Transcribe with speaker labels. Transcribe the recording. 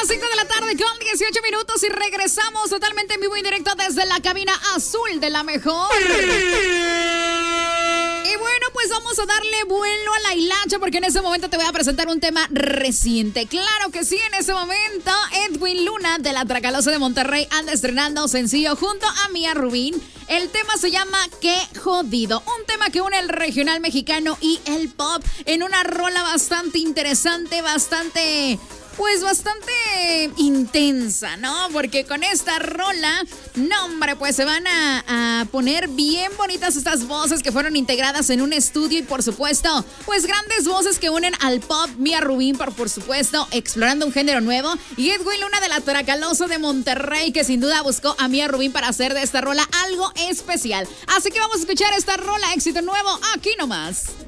Speaker 1: 5 de la tarde con 18 minutos y regresamos totalmente en vivo y directo desde la cabina azul de la mejor. Y bueno, pues vamos a darle vuelo a la hilacha porque en ese momento te voy a presentar un tema reciente. Claro que sí, en ese momento Edwin Luna de la Tracalosa de Monterrey anda estrenando sencillo junto a Mía Rubín. El tema se llama Qué Jodido, un tema que une el regional mexicano y el pop en una rola bastante interesante, bastante intensa, ¿no? Porque con esta rola, no hombre, pues se van a poner bien bonitas estas voces que fueron integradas en un estudio y por supuesto, pues grandes voces que unen al pop. Mía Rubín, por supuesto, explorando un género nuevo, y Edwin Luna de la Tracalosa de Monterrey, que sin duda buscó a Mía Rubín para hacer de esta rola algo especial. Así que vamos a escuchar esta rola, éxito nuevo, aquí nomás.